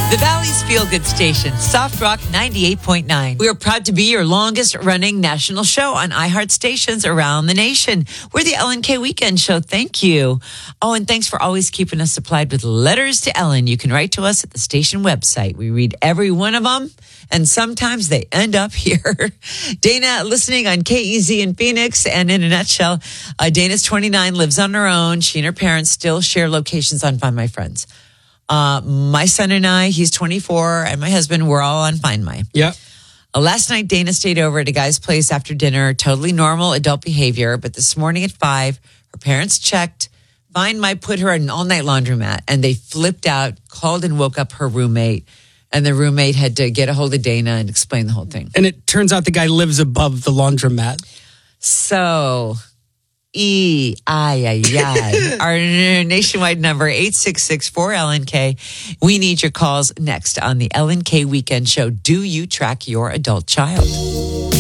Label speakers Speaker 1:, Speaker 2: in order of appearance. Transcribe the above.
Speaker 1: The Valley's feel-good station, Soft Rock 98.9. We are proud to be your longest-running national show on iHeart stations around the nation. We're the Ellen K Weekend Show. Thank you. Oh, and thanks for always keeping us supplied with letters to Ellen. You can write to us at the station website. We read every one of them, and sometimes they end up here. Dana, listening on KEZ in Phoenix, and in a nutshell, Dana's 29, lives on her own. She and her parents still share locations on Find My Friends. My son and I, he's 24, and my husband, we're all on Find My.
Speaker 2: Yep.
Speaker 1: Last night, Dana stayed over at a guy's place after dinner. Totally normal adult behavior. But this morning at 5, her parents checked. Find My put her in an all-night laundromat, and they flipped out, called and woke up her roommate. And the roommate had to get a hold of Dana and explain the whole thing.
Speaker 2: And it turns out the guy lives above the laundromat.
Speaker 1: So... Our nationwide number, 866-4LNK. We need your calls next on the Ellen K Weekend Show. Do you track your adult child?